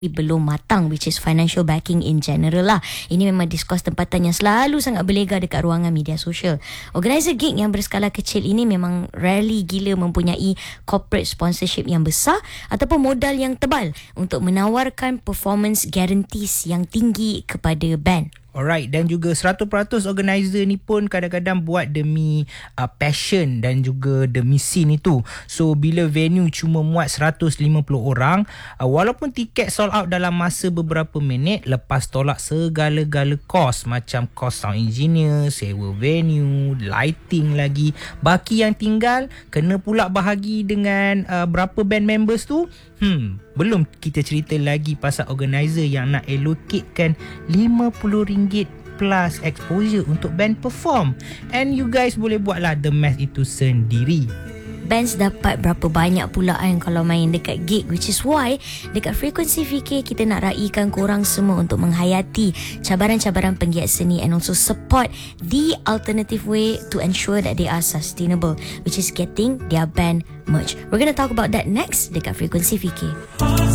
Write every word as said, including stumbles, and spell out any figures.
belum matang, which is financial backing in general lah. Ini memang diskurs tempatan yang selalu sangat berlega dekat ruangan media sosial. Organizer gig yang berskala kecil ini memang rarely gila mempunyai corporate sponsorship yang besar ataupun modal yang tebal untuk menawarkan performance guarantees yang tinggi kepada band. Alright, dan juga seratus peratus organizer ni pun kadang-kadang buat demi uh, passion dan juga demi scene itu. So bila venue cuma muat seratus lima puluh orang, uh, walaupun tiket sold out dalam masa beberapa minit, lepas tolak segala-gala kos macam kos sound engineer, sewa venue, lighting lagi, baki yang tinggal kena pula bahagi dengan uh, berapa band members tu. Hmm, belum kita cerita lagi pasal organizer yang nak allocatekan lima puluh ringgit plus exposure untuk band perform. And you guys boleh buatlah the math itu sendiri. Bands dapat berapa banyak pula kan kalau main dekat gig, which is why dekat Frekuensi V K kita nak raikan korang semua untuk menghayati cabaran-cabaran penggiat seni and also support the alternative way to ensure that they are sustainable, which is getting their band merch. We're going to talk about that next dekat Frekuensi V K.